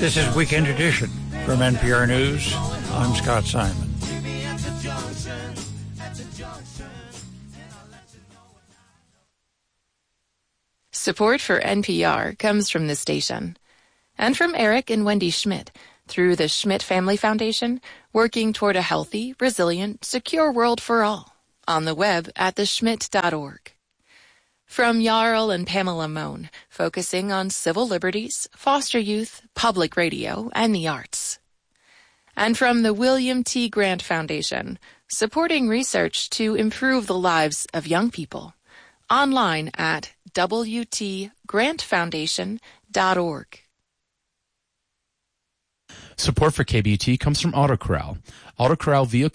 This is Weekend Edition from NPR News. I'm Scott Simon. Support for NPR comes from the station and from Eric and Wendy Schmidt through the Schmidt Family Foundation, working toward a healthy, resilient, secure world for all on the web at theschmidt.org. From Jarl and Pamela Mohn, focusing on civil liberties, foster youth, public radio, and the arts. And from the William T. Grant Foundation, supporting research to improve the lives of young people. Online at wtgrantfoundation.org. Support for KBT comes from Auto Corral. Auto Corral vehicle